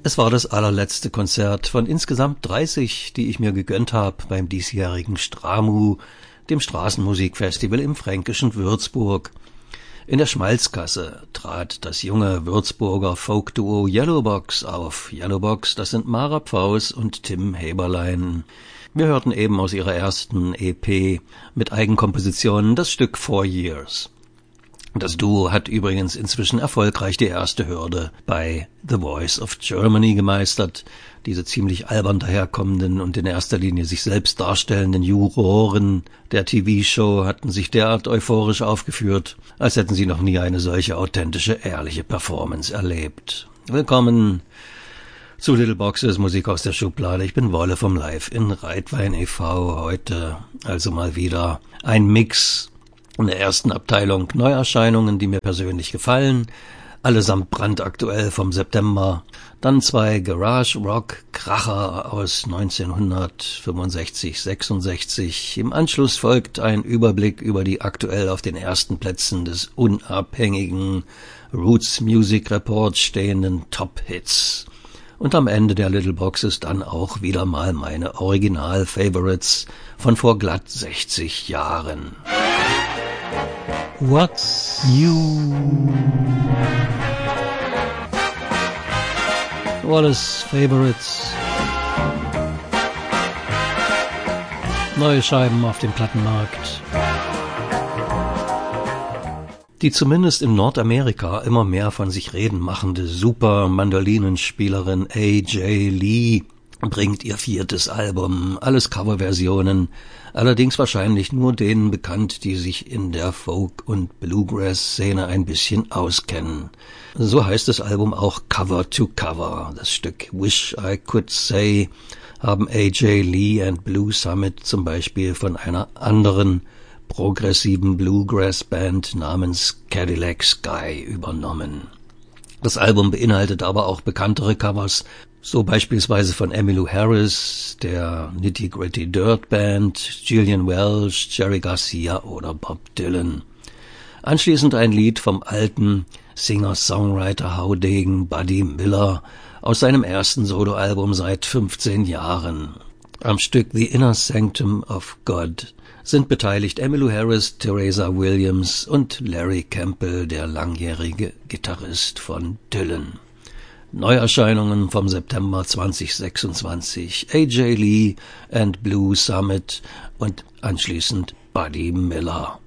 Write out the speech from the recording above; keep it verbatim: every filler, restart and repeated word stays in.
Es war das allerletzte Konzert von insgesamt dreißig, die ich mir gegönnt habe beim diesjährigen STRAMU, dem Straßenmusikfestival im fränkischen Würzburg. In der Schmalzgasse trat das junge Würzburger Folkduo Yellowbox auf. Yellowbox, das sind Mara Pfaus und Tim Heberlein. Wir hörten eben aus ihrer ersten E P mit Eigenkompositionen das Stück Four Years. Das Duo hat übrigens inzwischen erfolgreich die erste Hürde bei The Voice of Germany gemeistert. Diese ziemlich albern daherkommenden und in erster Linie sich selbst darstellenden Juroren der T V-Show hatten sich derart euphorisch aufgeführt, als hätten sie noch nie eine solche authentische, ehrliche Performance erlebt. Willkommen zu Little Boxes, Musik aus der Schublade. Ich bin Wolle vom Live in Reitwein e V Heute also mal wieder ein Mix in der ersten Abteilung Neuerscheinungen, die mir persönlich gefallen, allesamt brandaktuell vom September. Dann zwei Garage-Rock-Kracher aus neunzehnhundertfünfundsechzig sechsundsechzig. Im Anschluss folgt ein Überblick über die aktuell auf den ersten Plätzen des unabhängigen Roots Music Report stehenden Top-Hits. Und am Ende der Little Boxes dann auch wieder mal meine Original-Favorites von vor glatt sechzig Jahren. What's new? Wallace Favorites. Neue Scheiben auf dem Plattenmarkt. Die zumindest in Nordamerika immer mehr von sich reden machende Super-Mandolinenspielerin A J Lee bringt ihr viertes Album, alles Coverversionen, allerdings wahrscheinlich nur denen bekannt, die sich in der Folk- und Bluegrass-Szene ein bisschen auskennen. So heißt das Album auch Cover to Cover. Das Stück Wish I Could Say haben A J Lee and Blue Summit zum Beispiel von einer anderen progressiven Bluegrass-Band namens Cadillac Sky übernommen. Das Album beinhaltet aber auch bekanntere Covers, so beispielsweise von Emmylou Harris, der Nitty Gritty Dirt Band, Gillian Welch, Jerry Garcia oder Bob Dylan. Anschließend ein Lied vom alten Singer-Songwriter-Haudegen Buddy Miller aus seinem ersten Soloalbum seit fünfzehn Jahren. Am Stück The Inner Sanctum of God sind beteiligt Emmylou Harris, Teresa Williams und Larry Campbell, der langjährige Gitarrist von Dylan. Neuerscheinungen vom September zwanzig sechsundzwanzig, A J Lee and Blue Summit und anschließend Buddy Miller.